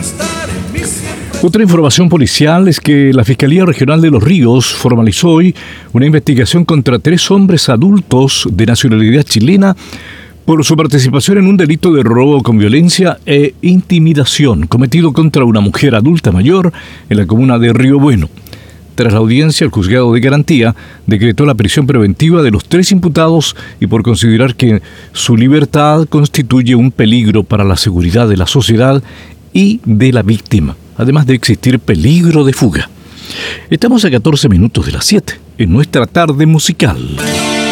Otra información policial es que la Fiscalía Regional de Los Ríos formalizó hoy una investigación contra 3 hombres adultos de nacionalidad chilena por su participación en un delito de robo con violencia e intimidación cometido contra una mujer adulta mayor en la comuna de Río Bueno. Tras la audiencia, el juzgado de garantía decretó la prisión preventiva de los 3 imputados y por considerar que su libertad constituye un peligro para la seguridad de la sociedad y de la víctima, además de existir peligro de fuga. Estamos a 14 minutos de las 7 en nuestra tarde musical.